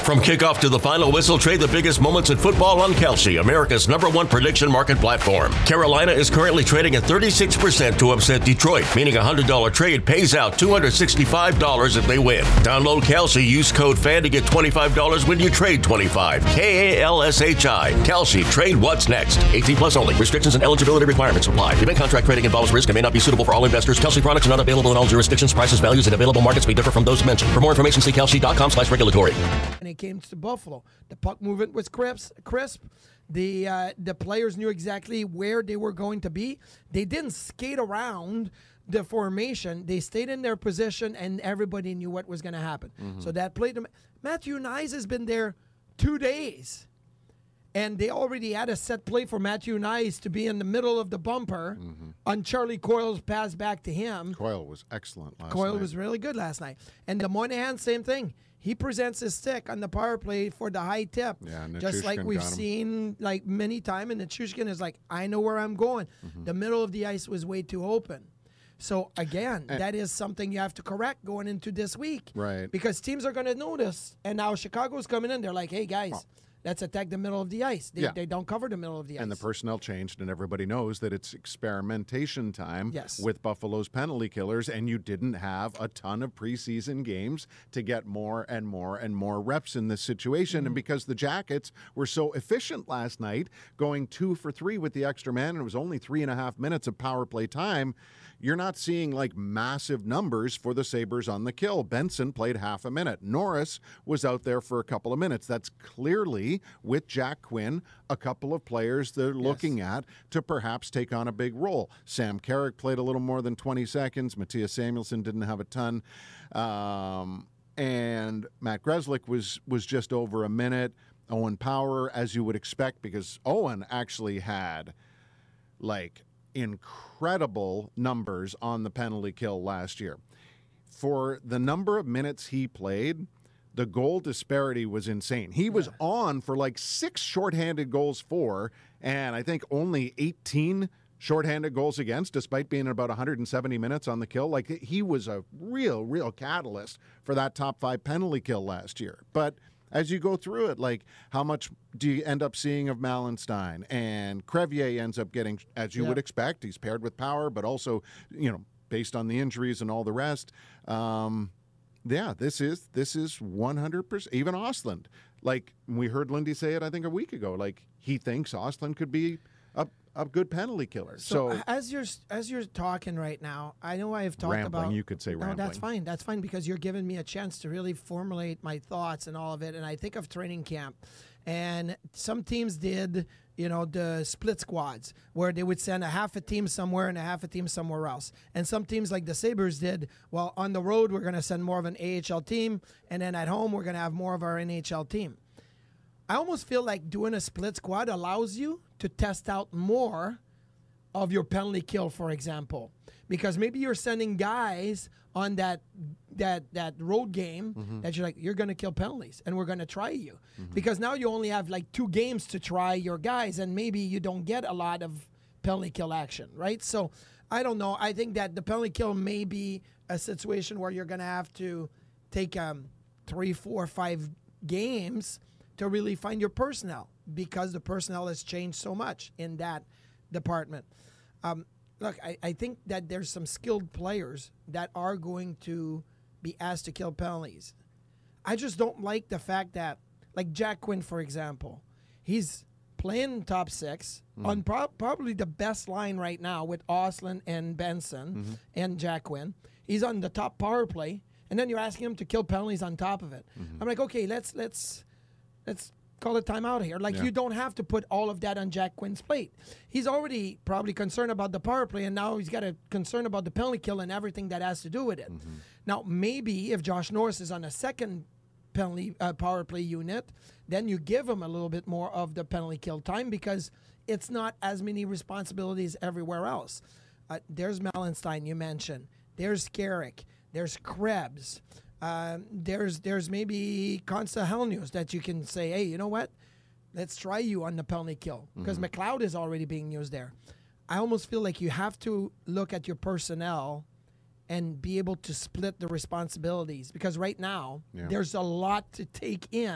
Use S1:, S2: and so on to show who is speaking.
S1: From kickoff to the final whistle, trade the biggest moments in football on Kalshi, America's #1 prediction market platform. Carolina is currently trading at 36% to upset Detroit, meaning a $100 trade pays out $265 if they win. Download Kalshi, use code FAN to get $25 when you trade 25. KALSHI. Kalshi. Trade what's next. 18 plus only. Restrictions and eligibility requirements apply. Event contract trading involves risk and may not be suitable for all investors. Kalshi products are not available in all jurisdictions. Prices, values, and available markets may differ from those mentioned. For more information, see kalshi.com/regulatory.
S2: And it came to Buffalo. The puck movement was crisp. The players knew exactly where they were going to be. They didn't skate around the formation. They stayed in their position, and everybody knew what was going to happen. So that played. Matthew Nyes has been there 2 days, and they already had a set play for Matthew Nyes to be in the middle of the bumper on Charlie Coyle's pass back to him.
S3: Coyle was excellent last night.
S2: Coyle was really good last night. And the Moynihan, same thing. He presents his stick on the power play for the high tip.
S3: Yeah,
S2: just like we've seen like many times. And Nichushkin is like, I know where I'm going. The middle of the ice was way too open. So, again, that is something you have to correct going into this week.
S3: Right.
S2: Because teams are going to notice. And now Chicago's coming in. They're like, hey, guys, let's attack the middle of the ice. They don't cover the middle of the ice.
S3: And the personnel changed, and everybody knows that it's experimentation time with Buffalo's penalty killers, and you didn't have a ton of preseason games to get more and more and more reps in this situation. And because the Jackets were so efficient last night, going 2 for 3 with the extra man, and it was only 3.5 minutes of power play time, you're not seeing like massive numbers for the Sabres on the kill. Benson played half a minute. Norris was out there for a couple of minutes. That's clearly, with Jack Quinn, a couple of players they're looking at to perhaps take on a big role. Sam Carrick played a little more than 20 seconds. Matthias Samuelsson didn't have a ton. And Matt Grzelcyk was just over a minute. Owen Power, as you would expect, because Owen actually had like incredible numbers on the penalty kill last year. For the number of minutes he played, the goal disparity was insane. He was on for like 6 shorthanded goals for, and I think only 18 shorthanded goals against, despite being about 170 minutes on the kill. Like, he was a real catalyst for that top 5 penalty kill last year. But as you go through it, like, how much do you end up seeing of Malenstein? And Crevier ends up getting, as you would expect, he's paired with Power, but also, you know, based on the injuries and all the rest. This is 100%. Even Ostlund, like we heard Lindy say it, I think a week ago, like he thinks Ostlund could be a good penalty killer. So
S2: as you're talking right now, I know I have talked
S3: rambling, you could say rambling.
S2: No, that's fine. That's fine because you're giving me a chance to really formulate my thoughts and all of it. And I think of training camp, and some teams did, you know, the split squads where they would send a half a team somewhere and a half a team somewhere else. And some teams like the Sabres did, well, on the road we're going to send more of an AHL team, and then at home we're going to have more of our NHL team. I almost feel like doing a split squad allows you to test out more of your penalty kill, for example, because maybe you're sending guys on that road game that you're like, you're going to kill penalties and we're going to try you because now you only have like 2 games to try your guys and maybe you don't get a lot of penalty kill action, right? So I don't know. I think that the penalty kill may be a situation where you're going to have to take 3, 4, 5 games to really find your personnel because the personnel has changed so much in that department. Look, I think that there's some skilled players that are going to be asked to kill penalties. I just don't like the fact that, like Jack Quinn, for example, he's playing top 6 on probably the best line right now with Ostlund and Benson and Jack Quinn. He's on the top power play, and then you're asking him to kill penalties on top of it. I'm like, okay, let's call a timeout here. Like, you don't have to put all of that on Jack Quinn's plate. He's already probably concerned about the power play, and now he's got a concern about the penalty kill and everything that has to do with it. Now, maybe if Josh Norris is on a second penalty power play unit, then you give him a little bit more of the penalty kill time because it's not as many responsibilities everywhere else. There's Malenstein, you mentioned. There's Carrick. There's Krebs. There's maybe Konsta Helnius that you can say, hey, you know what? Let's try you on the penalty kill because McLeod is already being used there. I almost feel like you have to look at your personnel and be able to split the responsibilities because right now there's a lot to take in.